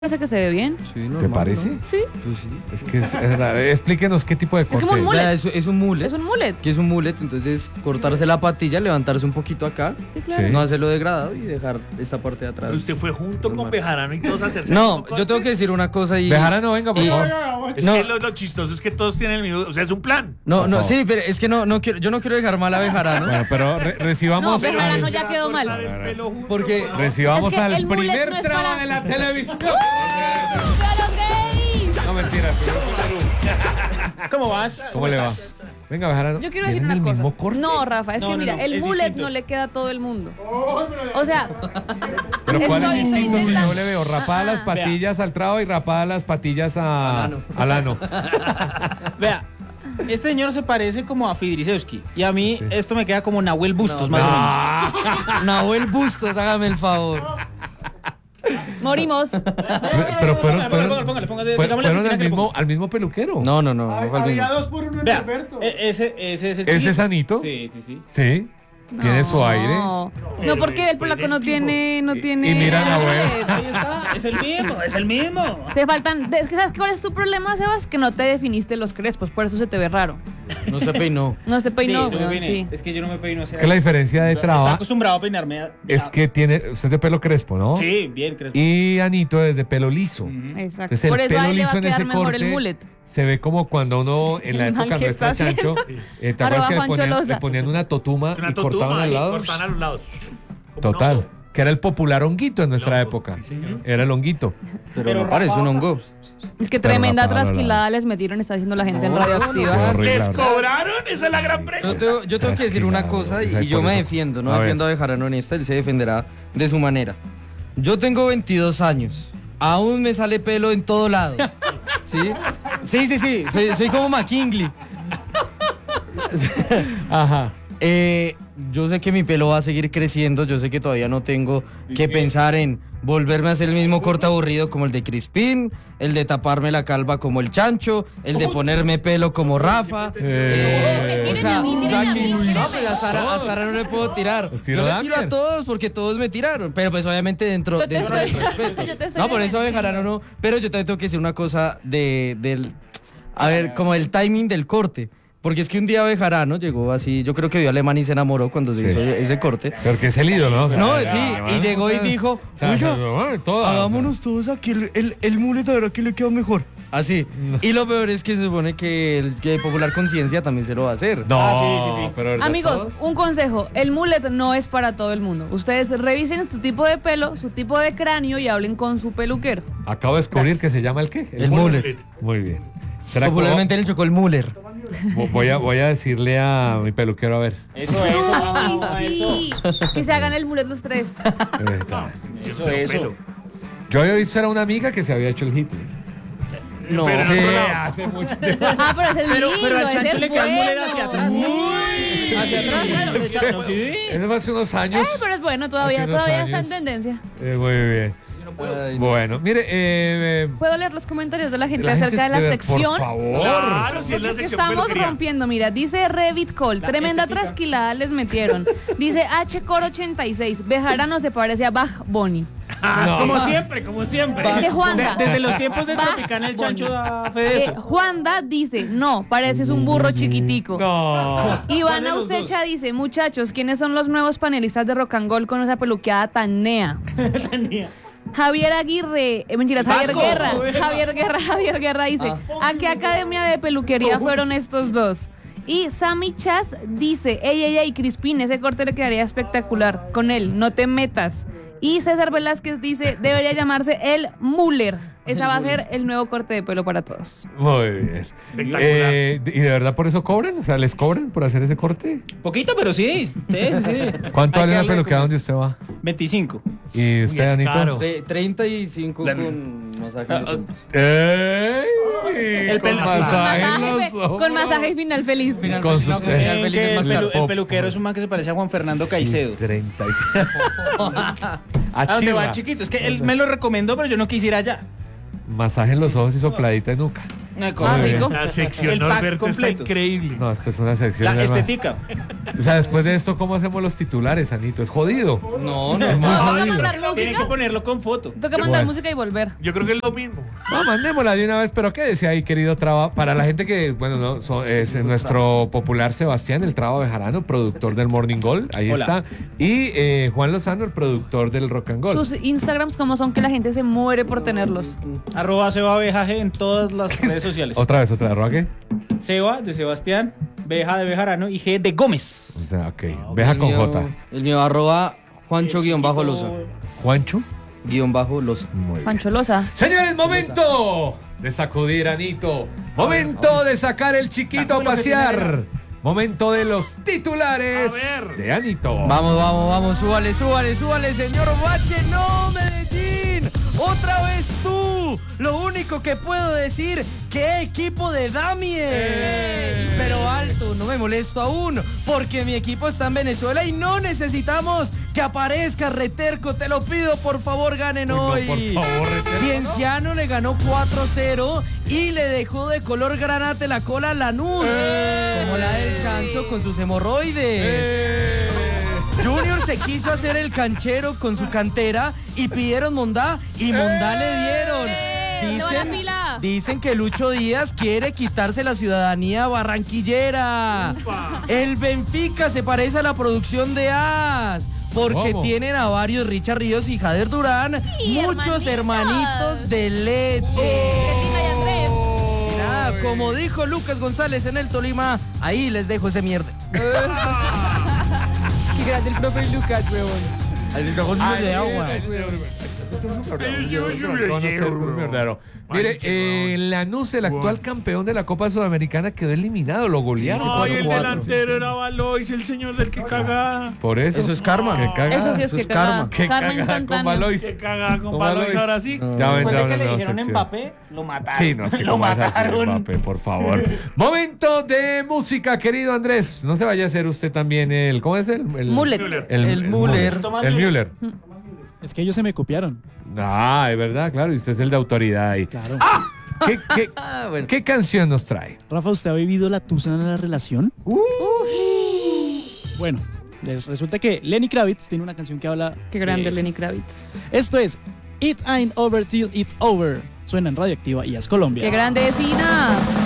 Parece que se ve bien. Sí, normal, ¿Te parece? ¿no? Sí. Pues sí. Es que explíquenos qué tipo de corte como un es. O sea, es un mullet. Es un mullet. Que es un mullet, entonces cortarse la patilla, levantarse un poquito acá, Sí, claro. Sí. no hacerlo degradado y dejar esta parte de atrás. Usted fue junto con Normal. Bejarano y todos a hacerse No, el mismo yo corte. tengo que decir una cosa y... Bejarano, venga, por y- favor. Es No. que lo chistoso es que todos tienen el mismo. O sea, es un plan. No, Por no, favor. sí, pero es que no quiero, yo no quiero dejar mal a Bejarano. Bueno, pero No, recibamos, Bejarano al, ya quedó mal. Cortar el pelo junto, Porque- ¿no? recibamos Es que al el mullet primer no es tramo para- de la televisión. ¡Pero gays! No, mentira. ¿Cómo vas? ¿Cómo le va? Venga, Bejarano. Yo quiero decir ¿tienen una el cosa. mismo corte? No, Rafa, es No, que no, mira, no, el es mullet distinto. no le queda a todo el mundo. O sea, Pero ¿cuál es Estoy distinto si intentando- yo le veo? Rapada las patillas al trabo y rapada las patillas al ano. Vea, este señor se parece como a Fidrisewski. Y a mí esto me queda como Nahuel Bustos, No, más o menos. Ah, Nahuel Bustos, hágame el favor. morimos. pero fueron Póngale, fueron digámosle así, al que le mismo pongo. No, no fue el mismo. 2 por 1 en Vea, Alberto. ese es el ¿Ese chiquito. es Anito? Sí. Sí. Tiene su aire. No, porque el polaco no tiene. Y mira a Nahuel. Ahí está, es el mismo. Te faltan. Es que ¿sabes cuál es tu problema, Sebas? Que no te definiste los crespos, por eso se te ve raro. No se peinó. No se peinó, Sí, no me weón, peiné. sí. Es que yo no me peino. Es que la diferencia de Está traba acostumbrado a peinarme. es que tiene. Usted es de pelo crespo, ¿no? Sí, bien, creo. Y Anito es de pelo liso. Exacto. Entonces el Por eso pelo ahí le va liso a en ese quedar mejor corte el mullet. se ve como cuando uno en la El man época que nuestra está Chancho, ¿te acuerdas Arroba que Juancho Loza. le ponían una totuma Una y cortaban totuma a y los lados? cortaban a los lados. Como un Total. oso. Que era el popular honguito en nuestra El hongo, época. sí, señor. Era el honguito. Pero no parece un hongo. Es que Pero tremenda rapado, trasquilada les metieron, está haciendo la gente en radioactiva. Horrible, ¿Les la verdad. cobraron? Esa es la gran pregunta. Yo tengo que decir una cosa y yo me defiendo, no A ver. defiendo a Bejarano en esta, él se defenderá de su manera. Yo tengo 22 años, aún me sale pelo en todo lado. ¿Sí? Sí, soy como McKinley. Ajá. Yo sé que mi pelo va a seguir creciendo, yo sé que todavía no tengo que pensar en volverme a hacer el mismo corte aburrido como el de Crispín, el de taparme la calva como el Chancho, el de ponerme pelo como Rafa. O sea, a mí, yo tírenme a aquí, mí, tírenme no, a pues mí. a Sara no le puedo tirar. Los tiro Yo le tiro a Damier. todos porque todos me tiraron, pero pues obviamente dentro Yo te del estoy- respeto. yo te estoy No, por eso defendiendo. Bejarano no, pero yo también tengo que decir una cosa del, a ver, como el timing del corte. Porque es que un día Bejarano llegó así, yo creo que vio a Alemán y se enamoró cuando se Sí. hizo ese corte. Porque es el ídolo, ¿no? O sea, No, ya, sí, ya, y llegó y dijo, o sea, oiga, todo, hagámonos todos aquí el mullet, a ver a quién le queda mejor. Así. Y lo peor es que se supone que el que Popular Conciencia también se lo va a hacer. No, sí. pero ¿verdad Amigos, todos? un consejo, el mullet no es para todo el mundo. Ustedes revisen su tipo de pelo, su tipo de cráneo y hablen con su peluquero. Acabo de descubrir que se llama el qué? El mullet. Muy bien. ¿Será Popularmente le chocó el Muller. voy a decirle a mi peluquero a ver. Uy, sí. Que se hagan el mullet los tres. Eso. Yo había visto era una amiga que se había hecho el hit. No. Pero Sí, otro lado. hace mucho tiempo. Ah, pero ese es lindo, Pero al ese Chancho es le queda el mullet bueno. hacia atrás. Hacia atrás. Claro, el Chancho, sí. Eso fue hace unos años. Pero es bueno, Hace todavía unos está años. en tendencia. Muy bien. Ay, no. Bueno, mire, ¿Puedo leer los comentarios de la gente la gente acerca de la por sección? favor. Claro, si es la Es que sección estamos peluquería. rompiendo, mira, dice Revit Cole, tremenda trasquilada les metieron. Dice H-Core86, Bejarano se parece a Bach Bunny. Como siempre. Dice Juanda. Desde los tiempos de Bach Tropicana el Chancho Bunny. da fe de eso. Juanda dice, no, pareces un burro chiquitico. No. Iván Ausecha dice, muchachos, ¿quiénes son los nuevos panelistas de Rock and Gold con esa peluqueada tan nea? Javier Aguirre, mentiras, Javier Vasco. Javier Guerra dice, ¿a qué academia de peluquería fueron estos dos? Y Sammy Chas dice, ey, Crispín, ese corte le quedaría espectacular. Con él, no te metas. Y César Velázquez dice, debería llamarse el Muller. Esa va a ser el nuevo corte de pelo para todos. Muy bien. Espectacular. ¿Y de verdad por eso cobran? O sea, ¿les cobran por hacer ese corte? Poquito, pero sí. Sí. ¿Cuánto Hay vale que la darle peluqueada como donde usted va? 25. ¿Y usted, es Anito? caro. 35 con masaje en los hombros. ¡Ey! El Con pelo- masaje en Masaje los ojos. con masaje y final feliz. Con sus No, final El, feliz es más caro. el peluquero es un man que se parece a Juan Fernando Caicedo. 35. ¿A dónde va el chiquito? Es que él me lo recomendó, pero yo no quisiera allá. Masaje en los ojos y sopladita de nuca. No, Ah, Muy rico. La sección El pack Norberto está completo. increíble. No, esta es una sección. La hermano. estética. O sea, después de esto, ¿cómo hacemos los titulares, Anito? Es jodido. No, no. Es muy Toca jodido. mandar Tienen que música. ponerlo con foto. Toca mandar Bueno. música y volver. Yo creo que es lo mismo. No, mandémosla de una vez, pero quédese ahí, querido Traba. Para la gente que, bueno, no, es nuestro popular Sebastián, el Traba Bejarano, productor del Morning Gold, ahí Hola. está. Y Juan Lozano, el productor del Rock and Gold. Sus Instagrams, como son que la gente se muere por tenerlos. @SebaBejaje en todas las redes sociales. Otra vez, ¿arroba qué? Seba de Sebastián, Beja de Bejarano y G de O Gómez. sea, ok. Beja con J. El mío @Juancho_Loza. ¿Juancho? _Loza. Muy bien. Pancho Loza. Señores, momento de sacudir, Anito. Momento de sacar el chiquito a pasear. Momento de los titulares A ver. de Anito. Vamos, súbale, señor Bache. No, Medellín. Otra vez tú. Lo único que puedo decir, qué equipo de Damier. Pero alto, no me molesto aún, porque mi equipo está en Venezuela y no necesitamos que aparezca Reterco. Te lo pido, por favor, ganen Uy, no, hoy. por favor, Reterco, Cienciano le ganó 4-0 y le dejó de color granate la cola a Lanús. Como la del Chancho con sus hemorroides. Junior se quiso hacer el canchero con su cantera y pidieron Mondá y Mondá le dieron. ¿Dónde va la fila? Dicen que Lucho Díaz quiere quitarse la ciudadanía barranquillera. El Benfica se parece a la producción de AS. Porque ¿Cómo? tienen a varios Richard Ríos y Jader Durán, Y muchos hermanitos de leche. Cristina y Andrés. Nada, como dijo Lucas González en el Tolima, ahí les dejo ese mierda. Qué grande el profe Lucas, weón. El micrófono de agua. Mire, Lanús, el actual campeón de la Copa Sudamericana, quedó eliminado, lo golearon. Ay, el 4-4. delantero era Valois, el señor del que cagada. Por eso. Eso es karma. Que caga. Eso sí es Eso que es karma. Que Carmen caga con Santana. Valois. Que cagada con ¿Cómo Valois, Valois? ahora sí. Ya Después vendrá de una que le nueva dijeron sección. Mbappé, lo mataron. Sí, no, es que lo cómo vas a decir mataron. Mbappé, por favor. Momento de música, querido Andrés. No se vaya a hacer usted también el... ¿Cómo es el? Mullet. El Müller. El Müller. Es que ellos se me copiaron. Ah, es verdad, claro. Y usted es el de autoridad ahí. Claro. Bueno. ¿Qué canción nos trae? Rafa, ¿usted ha vivido la tusa en la relación? Bueno, les resulta que Lenny Kravitz tiene una canción que habla. Qué grande de esto. Lenny Kravitz. Esto es It Ain't Over Till It's Over. Suena en Radioactiva y es Colombia. Qué grande es Ina.